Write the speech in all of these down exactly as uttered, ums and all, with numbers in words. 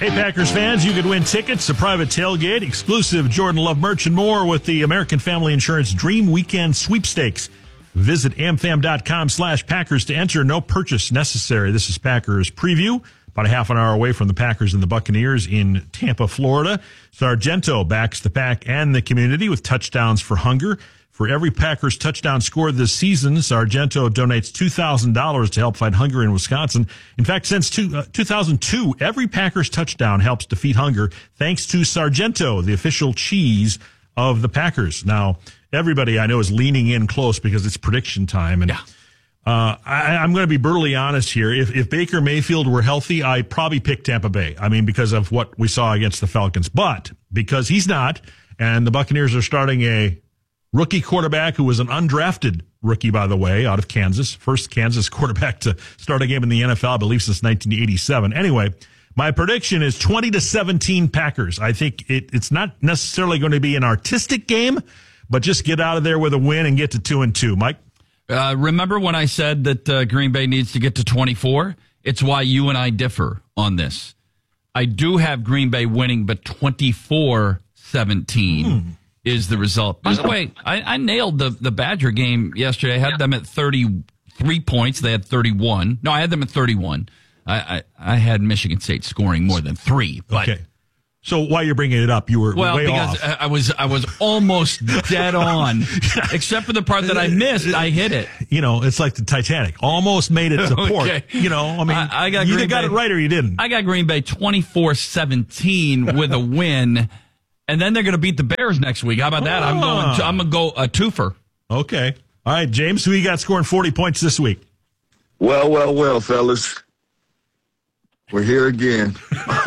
Hey, Packers fans, you could win tickets, a private tailgate, exclusive Jordan Love merch, and more with the American Family Insurance Dream Weekend Sweepstakes. Visit amfam.com slash Packers to enter. No purchase necessary. This is Packers Preview, about a half an hour away from the Packers and the Buccaneers in Tampa, Florida. Sargento backs the Pack and the community with touchdowns for hunger. For every Packers touchdown scored this season, Sargento donates two thousand dollars to help fight hunger in Wisconsin. In fact, since two, uh, two thousand two, every Packers touchdown helps defeat hunger thanks to Sargento, the official cheese of the Packers. Now, everybody I know is leaning in close because it's prediction time. And yeah. uh, I, I'm going to be brutally honest here. If, if Baker Mayfield were healthy, I'd probably pick Tampa Bay. I mean, because of what we saw against the Falcons. But because he's not, and the Buccaneers are starting a rookie quarterback who was an undrafted rookie, by the way, out of Kansas. First Kansas quarterback to start a game in the N F L, I believe, since nineteen eighty-seven. Anyway, my prediction is twenty to seventeen Packers. I think it, it's not necessarily going to be an artistic game, but just get out of there with a win and get to two and two. Mike? Uh, remember when I said that uh, Green Bay needs to get to twenty-four? It's why you and I differ on this. I do have Green Bay winning, but twenty-four seventeen. Hmm. Is the result. By the way, I, I nailed the, the Badger game yesterday. I had yeah. them at thirty-three points. They had thirty-one. No, I had them at thirty-one. I, I, I had Michigan State scoring more than three. But, okay. So while you're bringing it up, you were well, way because off. I was I was almost dead on, except for the part that I missed. I hit it. You know, it's like the Titanic. Almost made it to port. Okay. You know, I mean, I, I got you either got Bay, it right or you didn't. I got Green Bay twenty-four seventeen with a win. And then they're going to beat the Bears next week. How about that? I'm going. To, I'm going to go a twofer. Okay. All right, James. Who you got scoring forty points this week? Well, well, well, fellas. We're here again.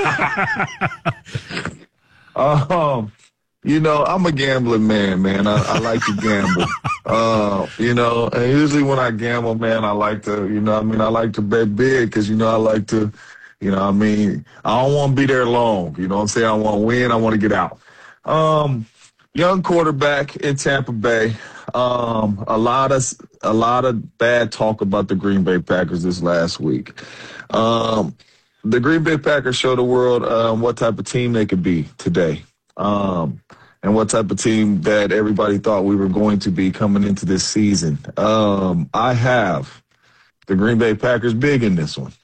um, you know, I'm a gambling man, man. I, I like to gamble. uh, you know, and usually when I gamble, man, I like to, you know, I mean, I like to bet big because, you know, I like to, you know, I mean, I don't want to be there long. You know what I'm saying? I want to win. I want to get out. Um, young quarterback in Tampa Bay. Um, a lot of a lot of bad talk about the Green Bay Packers this last week. Um, the Green Bay Packers show the world um, what type of team they could be today, um, and what type of team that everybody thought we were going to be coming into this season. Um, I have the Green Bay Packers big in this one.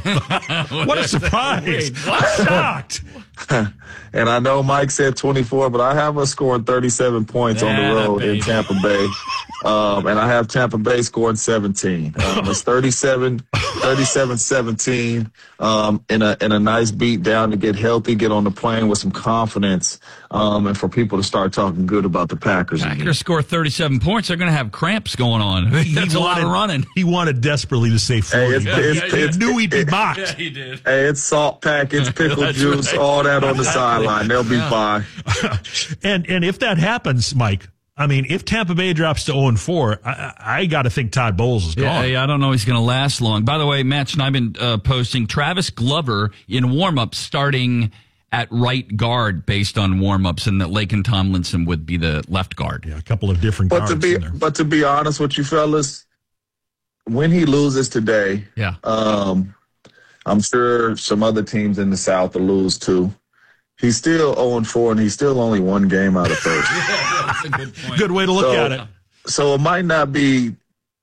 What a surprise. I'm shocked. And I know Mike said twenty-four, but I have us scoring thirty-seven points yeah, on the road baby. in Tampa Bay. Um, and I have Tampa Bay scoring seventeen. Um, it's thirty-seven, thirty-seven seventeen um, in a in a nice beat down to get healthy, get on the plane with some confidence, um, and for people to start talking good about the Packers. Packers again. Score thirty-seven points. They're going to have cramps going on. That's he a wanted, lot of running. He wanted desperately to say forty. Hey, it's, it's, he it's, knew he'd be mocked. Yeah, he did. Hey, it's salt packets, pickle juice, right. all that on the sideline. They'll be fine. and and if that happens, Mike, I mean, if Tampa Bay drops to oh and four, I, I got to think Todd Bowles is gone. Yeah, yeah, I don't know he's going to last long. By the way, Matt Schneiden uh, posting Travis Glover in warm-ups starting at right guard based on warm-ups, and that Laken Tomlinson would be the left guard. Yeah, a couple of different but guards to be, in there. But to be honest with you fellas, when he loses today, yeah, um, I'm sure some other teams in the South will lose too. He's still oh and four, and he's still only one game out of first. Yeah, that's a good point. Good way to look so, at it. So it might not be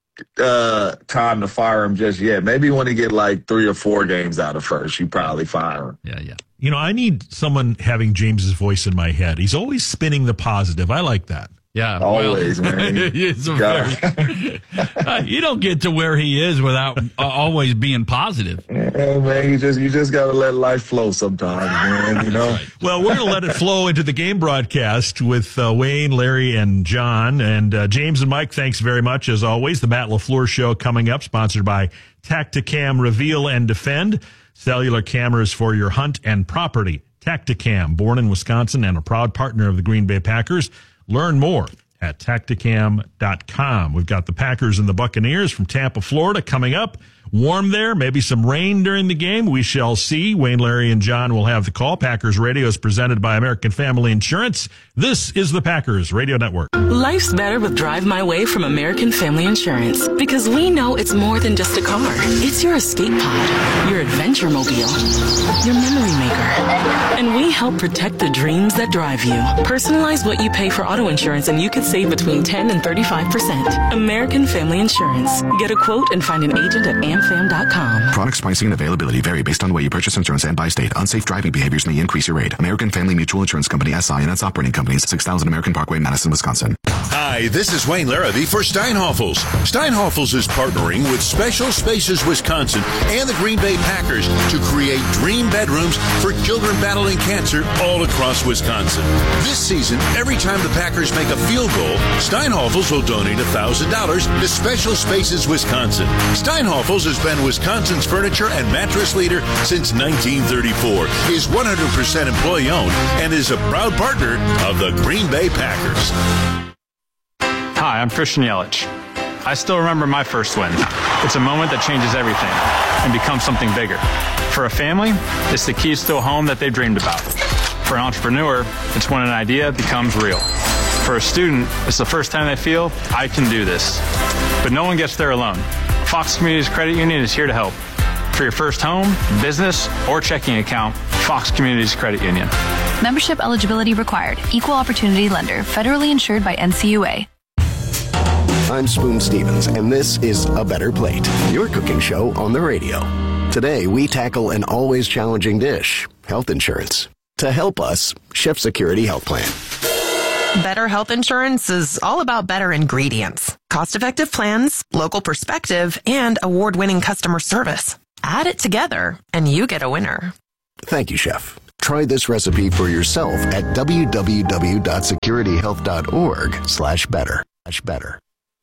uh, time to fire him just yet. Maybe when he get like three or four games out of first, you probably fire him. Yeah, yeah. You know, I need someone having James's voice in my head. He's always spinning the positive. I like that. Yeah, always, well, man. It's a very, uh, you don't get to where he is without uh, always being positive. Yeah, man, you just you just got to let life flow sometimes, man. You know. Well, we're going to let it flow into the game broadcast with uh, Wayne, Larry, and John, and uh, James and Mike. Thanks very much as always. The Matt LaFleur Show coming up, sponsored by Tacticam Reveal and Defend, cellular cameras for your hunt and property. Tacticam, born in Wisconsin and a proud partner of the Green Bay Packers. Learn more at tacticam dot com. We've got the Packers and the Buccaneers from Tampa, Florida coming up. Warm there, maybe some rain during the game. We shall see. Wayne, Larry, and John will have the call. Packers Radio is presented by American Family Insurance. This is the Packers Radio Network. Life's better with Drive My Way from American Family Insurance, because we know it's more than just a car. It's your escape pod, your adventure mobile, your memory maker. And we help protect the dreams that drive you. Personalize what you pay for auto insurance and you could save between ten and thirty-five percent. American Family Insurance. Get a quote and find an agent at am fam dot com. Products, pricing, and availability vary based on the way you purchase insurance and by state. Unsafe driving behaviors may increase your rate. American Family Mutual Insurance Company, S I and its operating companies, six thousand American Parkway, Madison, Wisconsin. Hi, this is Wayne Larrabee for Steinhoffels. Steinhoffels is partnering with Special Spaces Wisconsin and the Green Bay Packers to create dream bedrooms for children battling cancer all across Wisconsin. This season, every time the Packers make a field goal, Steinhoffels will donate one thousand dollars to Special Spaces Wisconsin. Steinhoffels has been Wisconsin's furniture and mattress leader since nineteen thirty-four, is one hundred percent employee-owned, and is a proud partner of the Green Bay Packers. Hi, I'm Christian Yelich. I still remember my first win. It's a moment that changes everything and becomes something bigger. For a family, it's the keys to a home that they've dreamed about. For an entrepreneur, it's when an idea becomes real. For a student, it's the first time they feel, I can do this. But no one gets there alone. Fox Communities Credit Union is here to help. For your first home, business, or checking account, Fox Communities Credit Union. Membership eligibility required. Equal opportunity lender. Federally insured by N C U A. I'm Spoon Stevens, and this is A Better Plate, your cooking show on the radio. Today, we tackle an always challenging dish, health insurance. To help us, Chef Security Health Plan. Better health insurance is all about better ingredients, cost-effective plans, local perspective, and award-winning customer service. Add it together, and you get a winner. Thank you, Chef. Try this recipe for yourself at w w w dot security health dot org slash better. Better.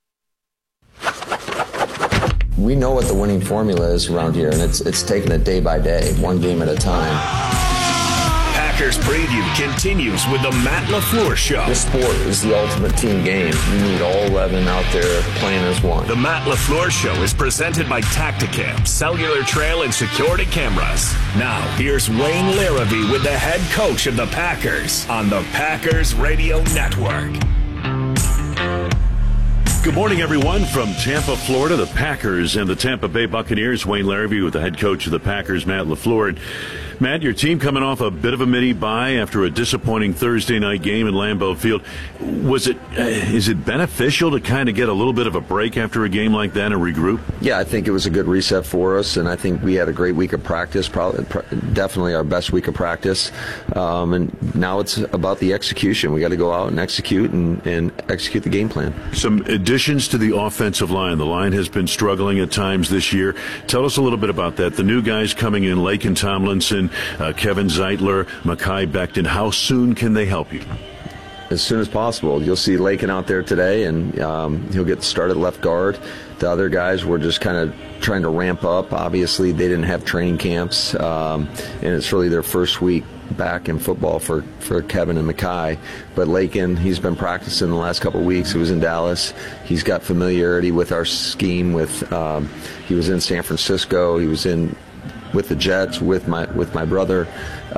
We know what the winning formula is around here, and it's it's taking it day by day, one game at a time. Packers Preview continues with the Matt LaFleur Show. This sport is the ultimate team game. You need all eleven out there playing as one. The Matt LaFleur Show is presented by Tacticam, cellular trail and security cameras. Now, here's Wayne Larrabee with the head coach of the Packers on the Packers Radio Network. Good morning, everyone. From Tampa, Florida, the Packers and the Tampa Bay Buccaneers. Wayne Larrabee with the head coach of the Packers, Matt LaFleur. And Matt, your team coming off a bit of a mini bye after a disappointing Thursday night game in Lambeau Field. Was it, uh, is it beneficial to kind of get a little bit of a break after a game like that and regroup? Yeah, I think it was a good reset for us, and I think we had a great week of practice, probably definitely our best week of practice. Um, and now it's about the execution. We got to go out and execute and, and execute the game plan. Some additions to the offensive line. The line has been struggling at times this year. Tell us a little bit about that. The new guys coming in, Laken Tomlinson, uh, Kevin Zeitler, Mekhi Becton. How soon can they help you? As soon as possible. You'll see Laken out there today, and um, he'll get started left guard. The other guys were just kind of trying to ramp up. Obviously, they didn't have training camps, um, and it's really their first week back in football for, for Kevin and Mekhi. But Laken, he's been practicing the last couple of weeks. He was in Dallas. He's got familiarity with our scheme. With um, he was in San Francisco. He was in with the Jets with my with my brother.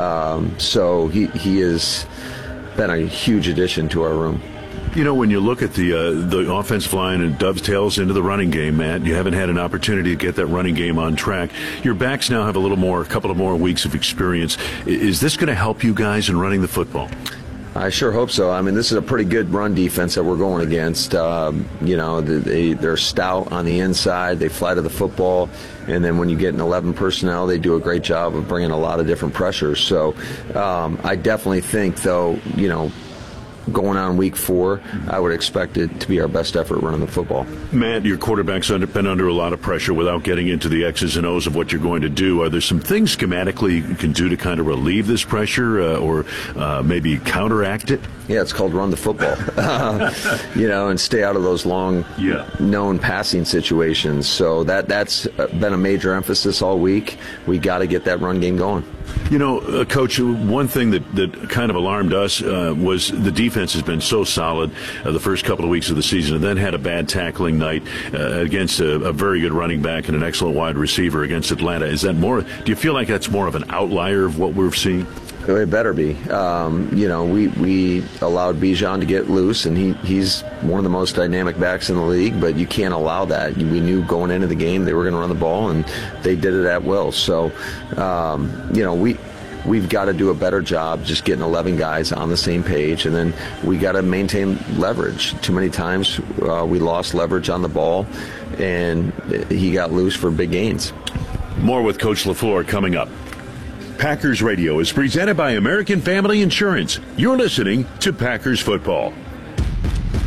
Um, so he he has been a huge addition to our room. You know, when you look at the uh, the offensive line and dovetails into the running game, Matt, you haven't had an opportunity to get that running game on track. Your backs now have a little more, a couple of more weeks of experience. Is this going to help you guys in running the football? I sure hope so. I mean, this is a pretty good run defense that we're going against. Um, you know, they, they're stout on the inside. They fly to the football. And then when you get an eleven personnel, they do a great job of bringing a lot of different pressures. So um, I definitely think, though, you know, going on week four, I would expect it to be our best effort running the football. Matt, your quarterback's under, been under a lot of pressure without getting into the X's and O's of what you're going to do. Are there some things schematically you can do to kind of relieve this pressure uh, or uh, maybe counteract it? Yeah, it's called run the football. uh, you know, and stay out of those long, yeah. known passing situations. So that, that's been a major emphasis all week. We got to get that run game going. You know, uh, Coach, one thing that, that kind of alarmed us uh, was the defense has been so solid uh, the first couple of weeks of the season, and then had a bad tackling night uh, against a, a very good running back and an excellent wide receiver against Atlanta. Is that more? Do you feel like that's more of an outlier of what we're seeing? It better be. Um, you know, we, we allowed Bijan to get loose, and he, he's one of the most dynamic backs in the league, but you can't allow that. We knew going into the game they were going to run the ball, and they did it at will. So, um, you know, we, we've got to do a better job just getting eleven guys on the same page, and then we got to maintain leverage. Too many times uh, we lost leverage on the ball, and he got loose for big gains. More with Coach LaFleur coming up. Packers Radio is presented by American Family Insurance. You're listening to Packers Football.